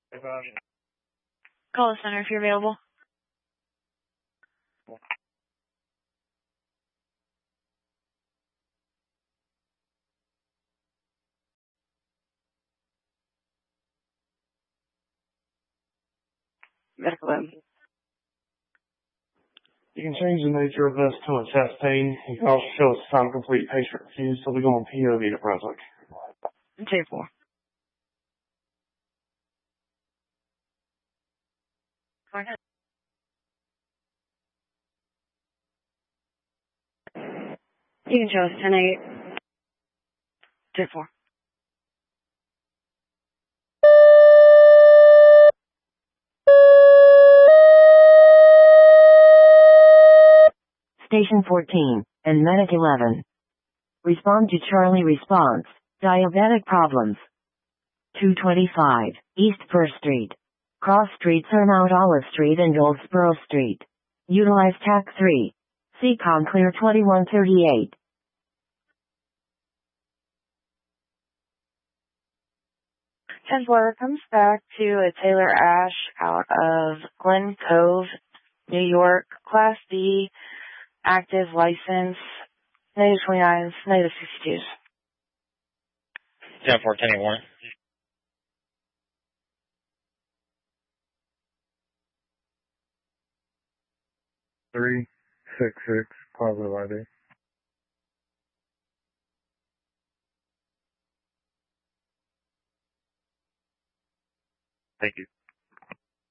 Call the center if you're available. Medical M. You can change the nature of this to a chest pain. You can also show us time complete patient refused, so we're going POV to Brunswick. 2-4. Go ahead. You can show us 10-8. 2-4. Station 14, and Medic 11. Respond to Charlie response. Diabetic problems. 225, East 1st Street. Cross streets are Mount Olive Street and Goldsboro Street. Utilize TAC 3. CCOM clear 2138. 10-4 comes back to a Taylor Ash out of Glen Cove, New York, Class D, active license, negative 29s, negative 62s. 10-4, 10-8 warning. 366, positive ID. Thank you.